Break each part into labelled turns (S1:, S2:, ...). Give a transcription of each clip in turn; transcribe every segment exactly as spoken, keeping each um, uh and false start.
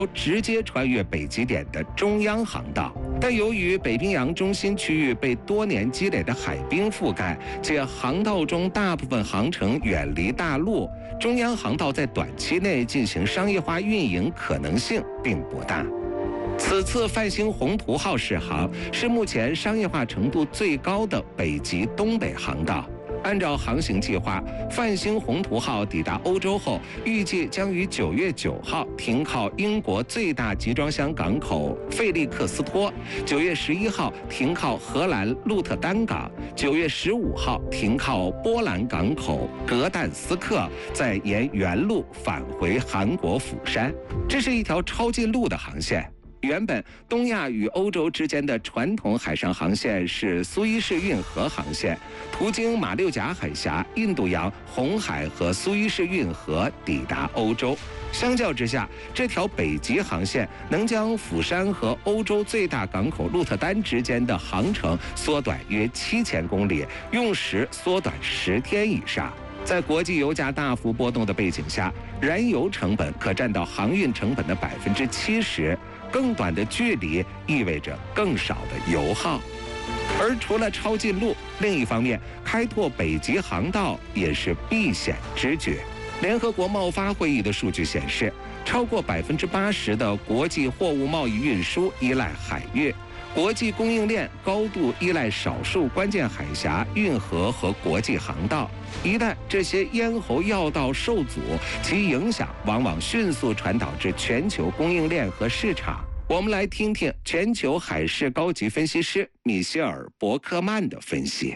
S1: 直接穿越北极点的中央航道。但由于北冰洋中心区域被多年积累的海冰覆盖，且航道中大部分航程远离大陆，中央航道在短期内进行商业化运营可能性并不大。此次泛星宏图号试航是目前商业化程度最高的北极东北航道。按照航行计划，泛星宏图号抵达欧洲后，预计将于九月九号停靠英国最大集装箱港口费利克斯托，九月十一号停靠荷兰鹿特丹港，九月十五号停靠波兰港口格但斯克，再沿原路返回韩国釜山。这是一条超近路的航线。原本东亚与欧洲之间的传统海上航线是苏伊士运河航线，途经马六甲海峡、印度洋、红海和苏伊士运河抵达欧洲。相较之下，这条北极航线能将釜山和欧洲最大港口鹿特丹之间的航程缩短约七千公里，用时缩短十天以上。在国际油价大幅波动的背景下，燃油成本可占到航运成本的百分之七十。更短的距离意味着更少的油耗。而除了超近路，另一方面，开拓北极航道也是避险之举。联合国贸发会议的数据显示，超过百分之八十的国际货物贸易运输依赖海运，国际供应链高度依赖少数关键海峡、运河和国际航道。一旦这些咽喉要道受阻，其影响往往迅速传导至全球供应链和市场。我们来听听全球海事高级分析师米歇尔·伯克曼的分析。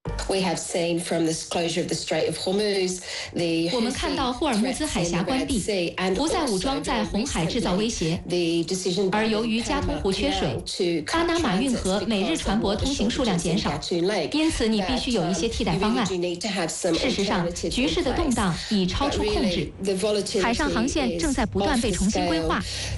S2: 我们看到霍尔木兹海峡关闭，不再武装在红海制造威胁，而由于加通湖缺水，巴拿马运河每日船舶通行数量减少，因此你必须有一些替代方案。事实上，局势的动荡已超出控制，海上航线正在不断被重新规划。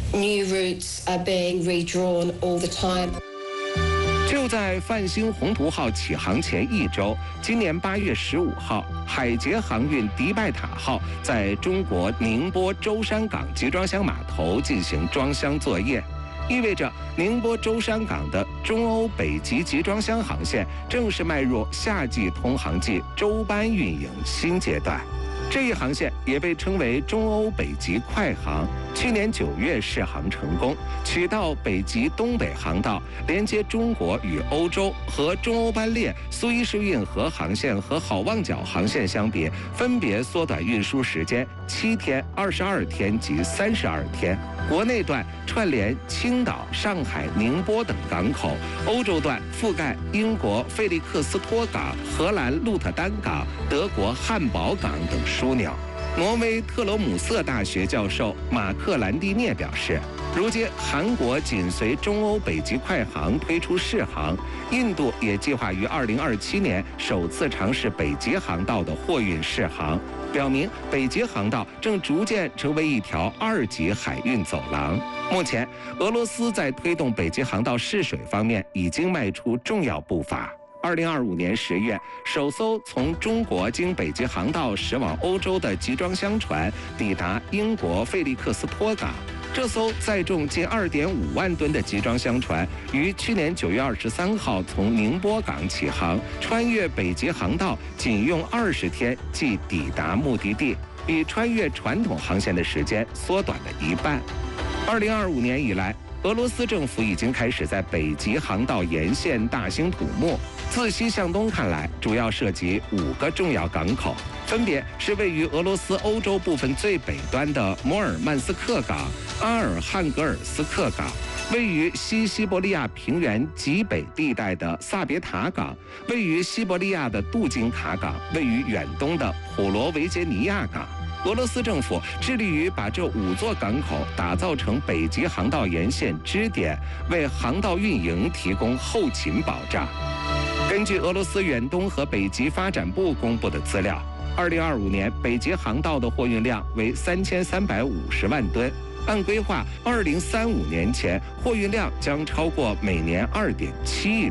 S1: 就在泛星宏图号起航前一周，今年八月十五号，海捷航运迪拜塔号在中国宁波舟山港集装箱码头进行装箱作业，意味着宁波舟山港的中欧北极集装箱航线正式迈入夏季通航季周班运营新阶段。这一航线也被称为中欧北极快航，去年九月试航成功，取道北极东北航道，连接中国与欧洲。和中欧班列、苏伊士运河航线和好望角航线相比，分别缩短运输时间七天、二十二天及三十二天。国内段串联青岛、上海、宁波等港口，欧洲段覆盖英国费利克斯托港、荷兰鹿特丹港、德国汉堡港等枢纽。挪威特罗姆瑟大学教授马克兰蒂涅表示，如今韩国紧随中欧北极快航推出试航，印度也计划于二零二七年首次尝试北极航道的货运试航，表明北极航道正逐渐成为一条二级海运走廊。目前，俄罗斯在推动北极航道试水方面已经迈出重要步伐。二零二五年十月，首艘从中国经北极航道驶往欧洲的集装箱船抵达英国费利克斯托港。这艘载重近二点五万吨的集装箱船于去年九月二十三号从宁波港起航，穿越北极航道仅用二十天即抵达目的地，比穿越传统航线的时间缩短了一半。二零二五年以来，俄罗斯政府已经开始在北极航道沿线大兴土木。自西向东看来，主要涉及五个重要港口，分别是位于俄罗斯欧洲部分最北端的摩尔曼斯克港、阿尔汉格尔斯克港，位于西西伯利亚平原极北地带的萨别塔港，位于西伯利亚的杜金卡港，位于远东的普罗维杰尼亚港。俄罗斯政府致力于把这五座港口打造成北极航道沿线支点，为航道运营提供后勤保障。根据俄罗斯远东和北极发展部公布的资料，二零二五年北极航道的货运量为三千三百五十万吨。按规划，二零三五年前货运量将超过每年二点七亿吨。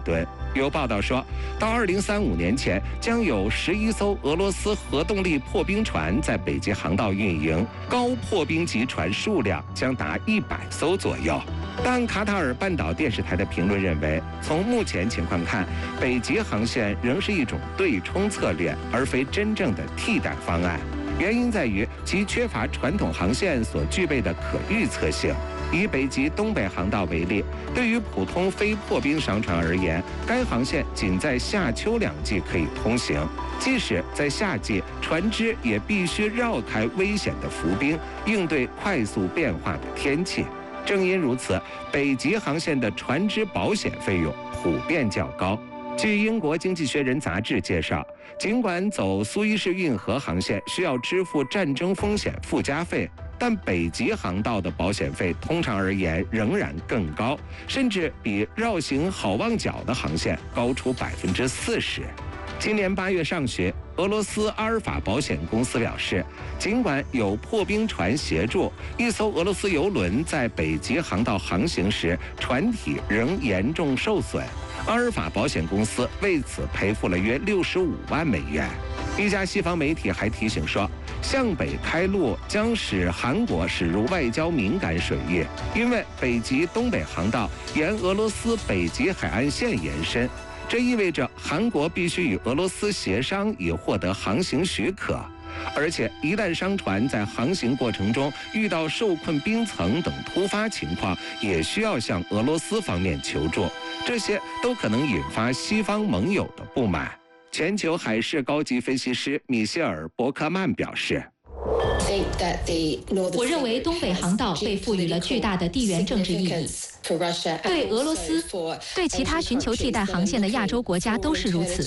S1: 有报道说，到二零三五年前，将有十一艘俄罗斯核动力破冰船在北极航道运营，高破冰级船数量将达一百艘左右。但卡塔尔半岛电视台的评论认为，从目前情况看，北极航线仍是一种对冲策略，而非真正的替代方案。原因在于其缺乏传统航线所具备的可预测性。以北极东北航道为例，对于普通非破冰商船而言，该航线仅在夏秋两季可以通行。即使在夏季，船只也必须绕开危险的浮冰，应对快速变化的天气。正因如此，北极航线的船只保险费用普遍较高。据英国《经济学人》杂志介绍，尽管走苏伊士运河航线需要支付战争风险附加费，但北极航道的保险费通常而言仍然更高，甚至比绕行好望角的航线高出百分之四十。今年八月上旬，俄罗斯阿尔法保险公司表示，尽管有破冰船协助，一艘俄罗斯邮轮在北极航道航行时，船体仍严重受损。阿尔法保险公司为此赔付了约六十五万美元。一家西方媒体还提醒说，向北开路将使韩国驶入外交敏感水域，因为北极东北航道沿俄罗斯北极海岸线延伸。这意味着韩国必须与俄罗斯协商以获得航行许可，而且一旦商船在航行过程中遇到受困冰层等突发情况，也需要向俄罗斯方面求助，这些都可能引发西方盟友的不满。全球海事高级分析师米歇尔·伯克曼表示，
S2: 我认为东北航道被赋予了巨大的地缘政治意义，对俄罗斯、对其他寻求替代航线的亚洲国家都是如此。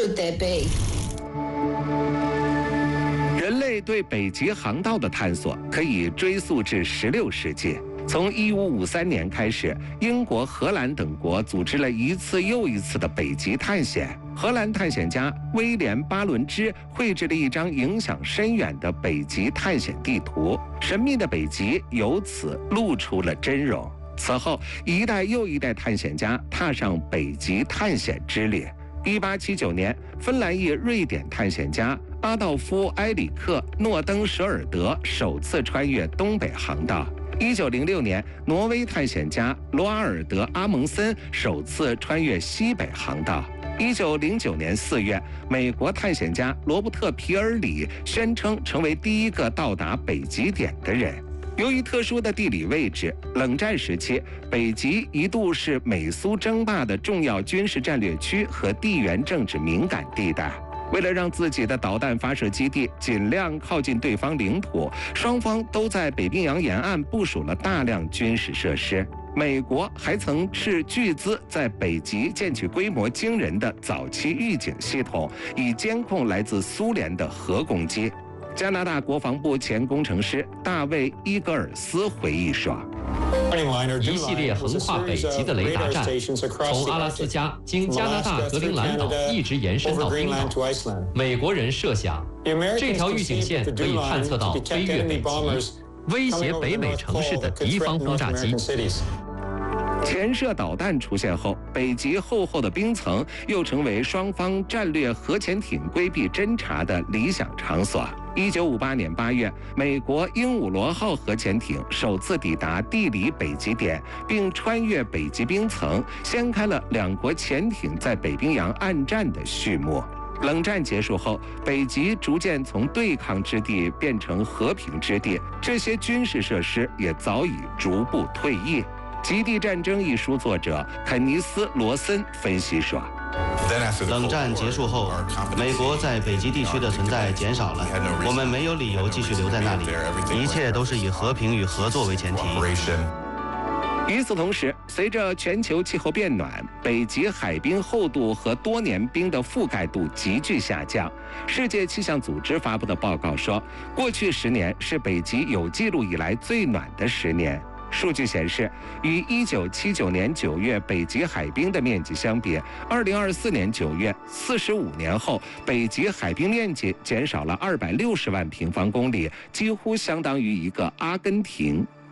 S1: 人类对北极航道的探索可以追溯至十六世纪。从一五五三年开始，英国、荷兰等国组织了一次又一次的北极探险。荷兰探险家威廉·巴伦支绘制了一张影响深远的北极探险地图，神秘的北极由此露出了真容。此后，一代又一代探险家踏上北极探险之旅。一八七九年，芬兰裔瑞典探险家阿道夫·埃里克·诺登舍尔德首次穿越东北航道。一九零六年，挪威探险家罗阿尔德·阿蒙森首次穿越西北航道。一九零九年四月，美国探险家罗伯特·皮尔里宣称成为第一个到达北极点的人。由于特殊的地理位置，冷战时期，北极一度是美苏争霸的重要军事战略区和地缘政治敏感地带。为了让自己的导弹发射基地尽量靠近对方领土，双方都在北冰洋沿岸部署了大量军事设施。美国还曾斥巨资在北极建起规模惊人的早期预警系统，以监控来自苏联的核攻击。加拿大国防部前工程师大卫·伊格尔斯回忆说，
S3: 一系列横跨北极的雷达站，从阿拉斯加经加拿大格陵兰岛一直延伸到冰岛。美国人设想，这条预警线可以探测到飞越北极，威胁北美城市的敌方轰炸机。
S1: 潜射导弹出现后，北极厚厚的冰层又成为双方战略核潜艇规避侦察的理想场所。一九五八年八月，美国鹦鹉螺号核潜艇首次抵达地理北极点，并穿越北极冰层，掀开了两国潜艇在北冰洋暗战的序幕。冷战结束后，北极逐渐从对抗之地变成和平之地，这些军事设施也早已逐步退役。《极地战争》一书作者肯尼斯·罗森分析说，
S4: 冷战结束后，美国在北极地区的存在减少了，我们没有理由继续留在那里，一切都是以和平与合作为前提。
S1: 与此同时，随着全球气候变暖，北极海冰厚度和多年冰的覆盖度急剧下降。世界气象组织发布的报告说，过去十年是北极有记录以来最暖的十年。数据显示，与一九七九年九月北极海冰的面积相比，二零二四年九月，四十五年后，北极海冰面积减少了二百六十万平方公里，几乎相当于一个阿根廷。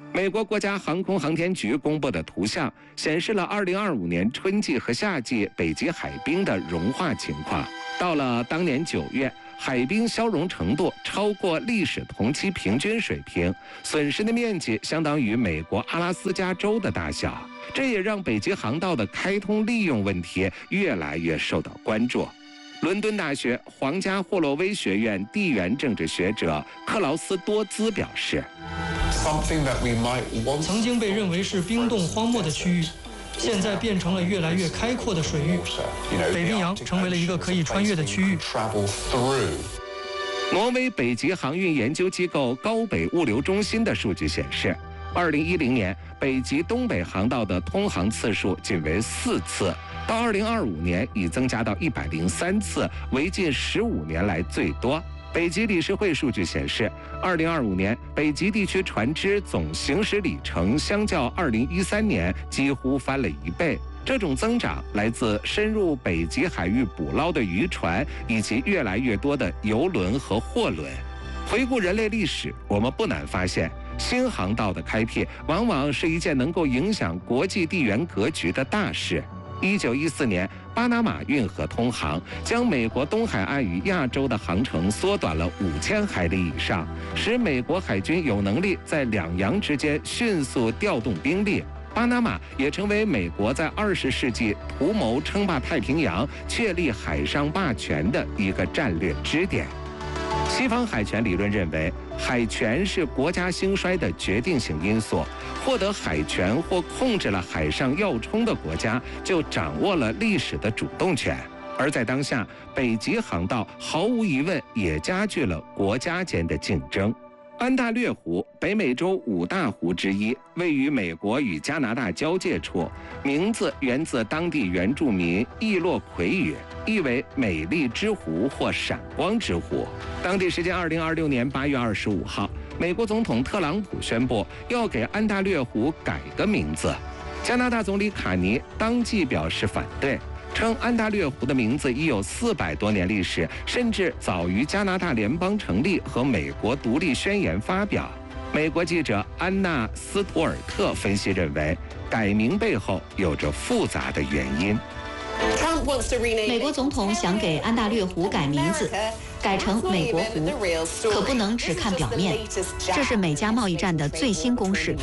S1: 美国国家航空航天局公布的图像显示了二零二五年春季和夏季北极海冰的融化情况。到了当年九月，海冰消融程度超过历史同期平均水平，损失的面积相当于美国阿拉斯加州的大小。这也让北极航道的开通利用问题越来越受到关注。伦敦大学皇家霍洛威学院地缘政治学者克劳斯多兹表示，
S5: 曾经被认为是冰冻荒漠的区域，现在变成了越来越开阔的水域，北冰洋成为了一个可以穿越的区域。
S1: 挪威北极航运研究机构高北物流中心的数据显示，二零一零年北极东北航道的通航次数仅为四次，到二零二五年已增加到一百零三次，为近十五年来最多。北极理事会数据显示，二零二五年北极地区船只总行驶里程相较二零一三年几乎翻了一倍。这种增长来自深入北极海域捕捞的渔船，以及越来越多的邮轮和货轮。回顾人类历史，我们不难发现，新航道的开辟往往是一件能够影响国际地缘格局的大事。一九一四年，巴拿马运河通航，将美国东海岸与亚洲的航程缩短了五千海里以上，使美国海军有能力在两洋之间迅速调动兵力。巴拿马也成为美国在二十世纪图谋称霸太平洋、确立海上霸权的一个战略支点。西方海权理论认为，海权是国家兴衰的决定性因素。获得海权或控制了海上要冲的国家，就掌握了历史的主动权。而在当下，北极航道毫无疑问也加剧了国家间的竞争。安大略湖，北美洲五大湖之一，位于美国与加拿大交界处，名字源自当地原住民易洛魁语，意为美丽之湖或闪光之湖。当地时间二零二六年八月二十五号，美国总统特朗普宣布要给安大略湖改个名字，加拿大总理卡尼当即表示反对，称安大略湖的名字已有四百多年历史，甚至早于加拿大联邦成立和美国独立宣言发表。美国记者安娜·斯图尔特分析认为，改名背后有着复杂的原因。
S2: 美国总统想给安大略湖改名字，改成美国湖，可不能只看表面，这是美加贸易战的最新攻势。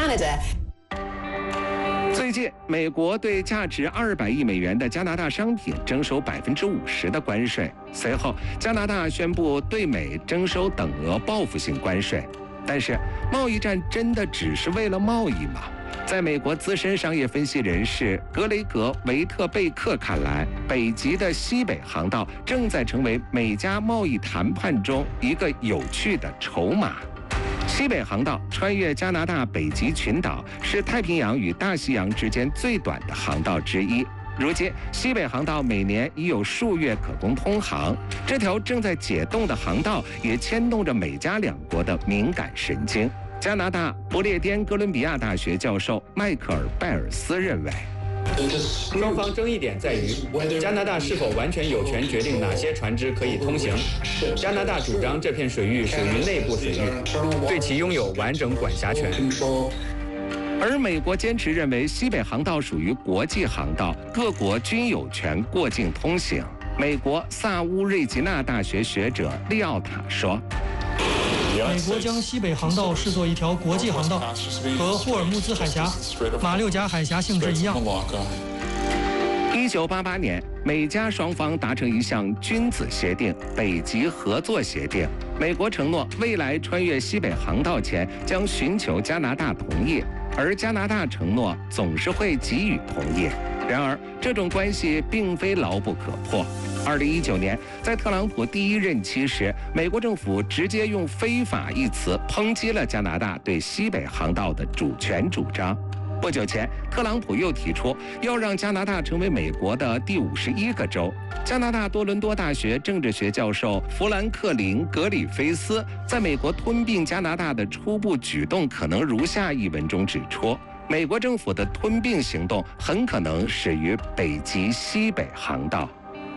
S1: 最近，美国对价值二百亿美元的加拿大商品征收百分之五十的关税。随后，加拿大宣布对美征收等额报复性关税。但是，贸易战真的只是为了贸易吗？在美国资深商业分析人士格雷格·维特贝克看来，北极的西北航道正在成为美加贸易谈判中一个有趣的筹码。西北航道穿越加拿大北极群岛，是太平洋与大西洋之间最短的航道之一。如今，西北航道每年已有数月可供通航。这条正在解冻的航道也牵动着美加两国的敏感神经。加拿大不列颠哥伦比亚大学教授迈克尔·拜尔斯认为，
S6: 双方争议点在于加拿大是否完全有权决定哪些船只可以通行。加拿大主张这片水域属于内部水域，对其拥有完整管辖权。
S1: 而美国坚持认为西北航道属于国际航道，各国均有权过境通行。美国萨乌瑞吉纳大学学者利奥塔说，
S5: 美国将西北航道视作一条国际航道，和霍尔木兹海峡、马六甲海峡性质一样。
S1: 一九八八年，美加双方达成一项君子协定——北极合作协定。美国承诺未来穿越西北航道前将寻求加拿大同意，而加拿大承诺总是会给予同意。然而，这种关系并非牢不可破。二零一九年，在特朗普第一任期时，美国政府直接用“非法”一词抨击了加拿大对西北航道的主权主张。不久前，特朗普又提出要让加拿大成为美国的第五十一个州。加拿大多伦多大学政治学教授弗兰克林·格里菲斯在美国吞并加拿大的初步举动可能如下一文中指出，美国政府的吞并行动很可能始于北极西北航道。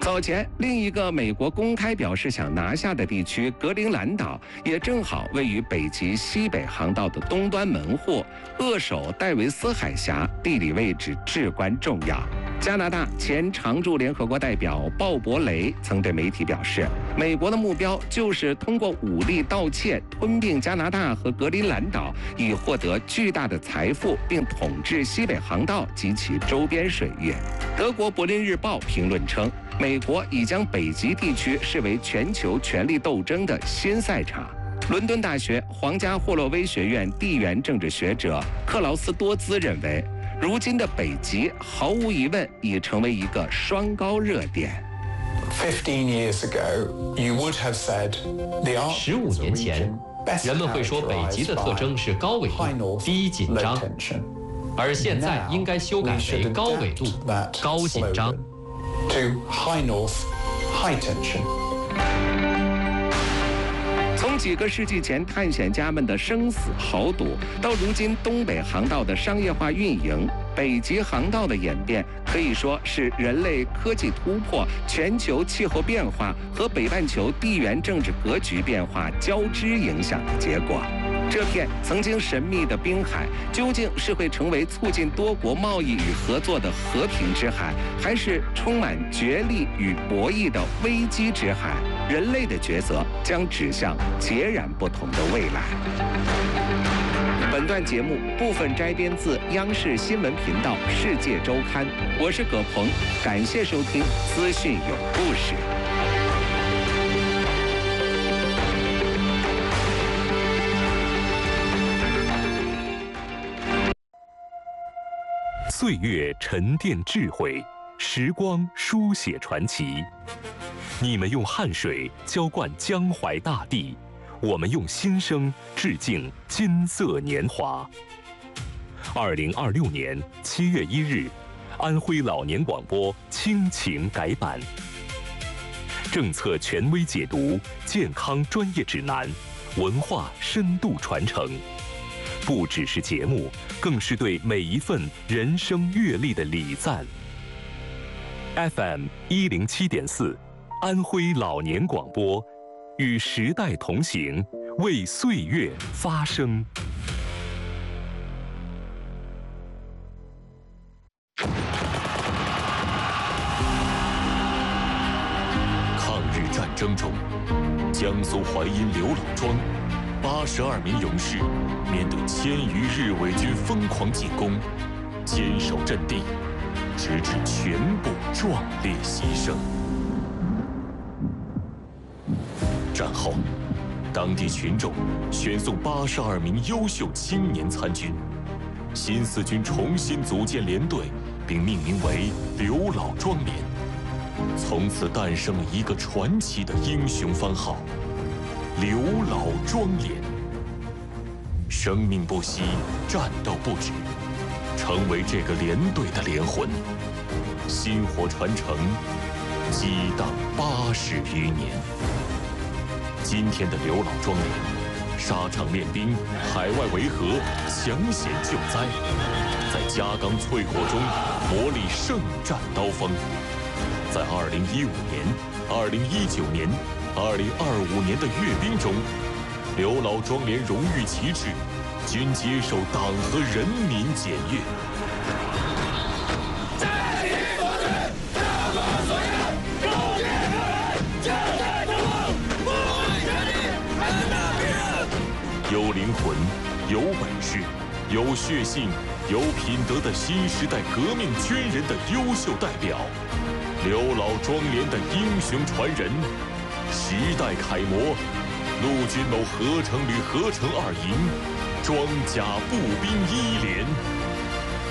S1: 早前，另一个美国公开表示想拿下的地区格陵兰岛，也正好位于北极西北航道的东端门户，扼守戴维斯海峡，地理位置至关重要。加拿大前常驻联合国代表鲍勃雷曾对媒体表示，美国的目标就是通过武力盗窃吞并加拿大和格陵兰岛，以获得巨大的财富，并统治西北航道及其周边水域。德国柏林日报评论称，美国已将北极地区视为全球权力斗争的新赛场。伦敦大学皇家霍洛威学院地缘政治学者克劳斯多兹认为，如今的北极毫无疑问已成为一个双高热点。
S3: 十五年前，人们会说北极的特征是高纬度、低紧张，而现在应该修改为高纬度、高紧张。
S1: 从几个世纪前探险家们的生死豪赌，到如今东北航道的商业化运营，北极航道的演变可以说是人类科技突破、全球气候变化和北半球地缘政治格局变化交织影响的结果。这片曾经神秘的冰海，究竟是会成为促进多国贸易与合作的和平之海，还是充满角力与博弈的危机之海？人类的抉择将指向截然不同的未来。本段节目部分摘编自央视新闻频道《世界周刊》，我是葛鹏，感谢收听资讯有故事。
S7: 岁月沉淀智慧，时光书写传奇。你们用汗水浇灌江淮大地，我们用心声致敬金色年华。二零二六年七月一日，安徽老年广播亲情改版，政策权威解读，健康专业指南，文化深度传承。不只是节目，更是对每一份人生阅历的礼赞。F M 一零七点四，安徽老年广播，与时代同行，为岁月发声。
S8: 抗日战争中，江苏淮阴刘老庄八十二名勇士面对千余日伪军疯狂进攻，坚守阵地，直至全部壮烈牺牲。战后，当地群众选送八十二名优秀青年参军，新四军重新组建连队，并命名为刘老庄连，从此诞生了一个传奇的英雄番号——刘老庄连。生命不息，战斗不止，成为这个连队的连魂，薪火传承，激荡八十余年。今天的刘老庄连，沙场练兵，海外维和，抢险救灾，在夹钢淬火中磨砺圣战刀锋。在二零一五年、二零一九年、二零二五年的阅兵中，刘老庄连荣誉旗帜均接受党和人民检阅。有灵魂、有本事、有血性、有品德的新时代革命军人的优秀代表，刘老庄连的英雄传人，时代楷模，陆军某合成旅合成二营装甲步兵一连。